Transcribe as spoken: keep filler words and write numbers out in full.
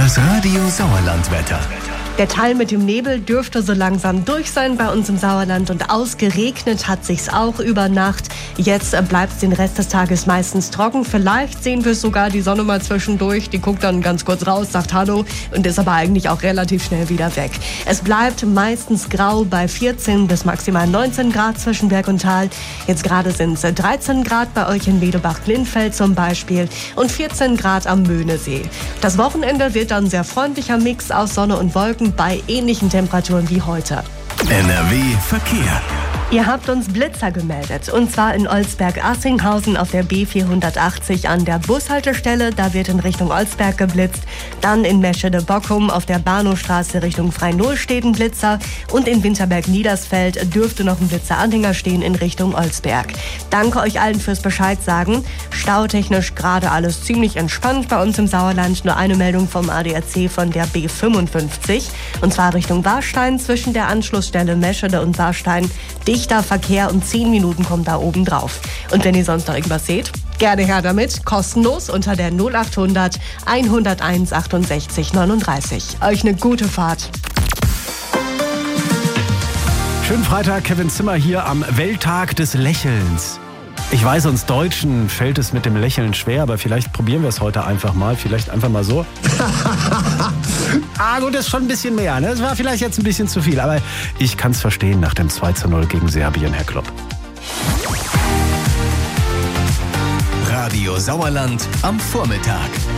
Das Radio Sauerland-Wetter. Der Teil mit dem Nebel dürfte so langsam durch sein bei uns im Sauerland und ausgeregnet hat sich's auch über Nacht. Jetzt bleibt es den Rest des Tages meistens trocken. Vielleicht sehen wir sogar die Sonne mal zwischendurch. Die guckt dann ganz kurz raus, sagt Hallo und ist aber eigentlich auch relativ schnell wieder weg. Es bleibt meistens grau bei vierzehn bis maximal neunzehn Grad zwischen Berg und Tal. Jetzt gerade sind es dreizehn Grad bei euch in Wedebach-Glinfeld zum Beispiel und vierzehn Grad am Möhnesee. Das Wochenende wird dann ein sehr freundlicher Mix aus Sonne und Wolken bei ähnlichen Temperaturen wie heute. N R W Verkehr. Ihr habt uns Blitzer gemeldet, und zwar in Olsberg-Assinghausen auf der B vierhundertachtzig an der Bushaltestelle. Da wird in Richtung Olsberg geblitzt. Dann in Meschede-Bockum auf der Bahnhofstraße Richtung Frei-Null steht ein Blitzer. Und in Winterberg-Niedersfeld dürfte noch ein Blitzer-Anhänger stehen in Richtung Olsberg. Danke euch allen fürs Bescheid sagen. Stautechnisch gerade alles ziemlich entspannt bei uns im Sauerland. Nur eine Meldung vom A D A C von der B fünfundfünfzig. Und zwar Richtung Warstein zwischen der Anschlussstelle Meschede und Warstein. Dichter Verkehr und zehn Minuten kommt da oben drauf. Und wenn ihr sonst noch irgendwas seht, gerne her damit. Kostenlos unter der null achthundert hunderteins achtundsechzig neununddreißig. Euch eine gute Fahrt. Schönen Freitag, Kevin Zimmer hier am Welttag des Lächelns. Ich weiß, uns Deutschen fällt es mit dem Lächeln schwer, aber vielleicht probieren wir es heute einfach mal. Vielleicht einfach mal so. Ah gut, das ist schon ein bisschen mehr. Ne? Das war vielleicht jetzt ein bisschen zu viel, aber ich kann es verstehen nach dem zwei zu null gegen Serbien, Herr Klopp. Radio Sauerland am Vormittag.